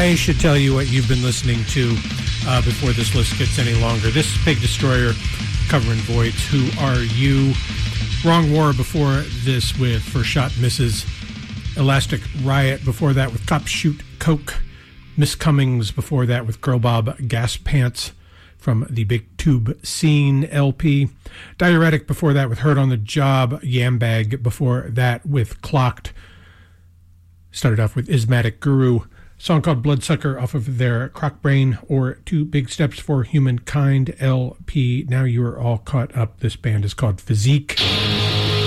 I should tell you what you've been listening to before this list gets any longer. This is Pig Destroyer covering Voids. Who Are You? Wrong War before this with First Shot Misses. Elastic Riot before that with Cop Shoot Coke. Miss Cummings before that with Girl Bob Gas Pants from the Big Tube Scene LP. Diuretic before that with Hurt on the Job. Yambag before that with Clocked. Started off with Ismatic Guru. Song called Bloodsucker off of their Crockbrain or Two Big Steps for Humankind LP. Now You Are All Caught Up. This band is called Physique.